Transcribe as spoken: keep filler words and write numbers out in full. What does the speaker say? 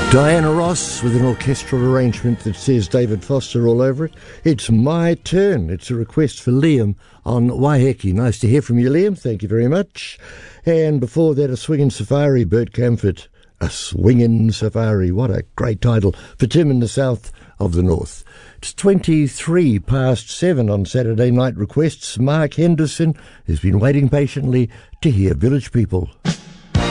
Diana Ross with an orchestral arrangement that says David Foster all over it. It's My Turn. It's a request for Liam on Waiheke. Nice to hear from you, Liam. Thank you very much. And before that, a swingin' safari, Bert Camford. A swingin' safari. What a great title for Tim in the south of the north. It's twenty-three past seven on Saturday Night Requests. Mark Henderson has been waiting patiently to hear Village People.